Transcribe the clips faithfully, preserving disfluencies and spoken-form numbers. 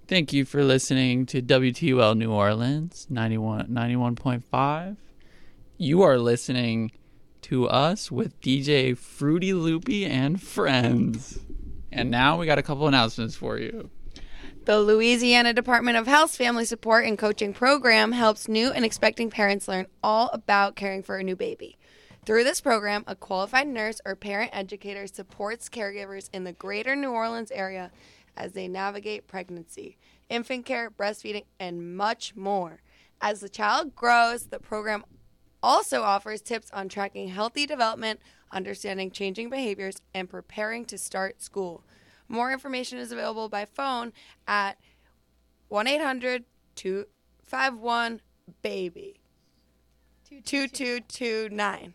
Thank you for listening to W T U L New Orleans ninety-one, ninety-one point five. You are listening to us with D J Fruity Loopy and friends. And now we got a couple announcements for you. The Louisiana Department of Health's Family Support and Coaching Program helps new and expecting parents learn all about caring for a new baby. Through this program, a qualified nurse or parent educator supports caregivers in the greater New Orleans area as they navigate pregnancy, infant care, breastfeeding, and much more. As the child grows, the program also offers tips on tracking healthy development, understanding changing behaviors, and preparing to start school. More information is available by phone at one eight hundred two five one baby two two two nine.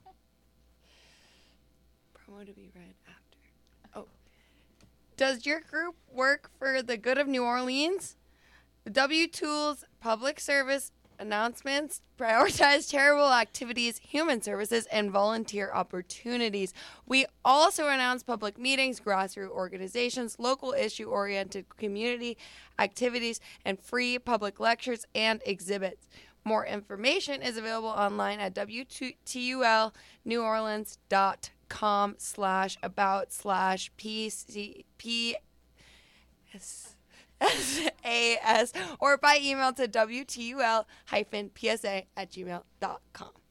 Promo to be read after. Oh. Does your group work for the good of New Orleans? The W Tools Public Service announcements prioritize charitable activities, human services, and volunteer opportunities. We also announce public meetings, grassroots organizations, local issue-oriented community activities, and free public lectures and exhibits. More information is available online at W T U L New Orleans dot com slash about slash P C P S S A S or by email to W T U L P S A at gmail dot com.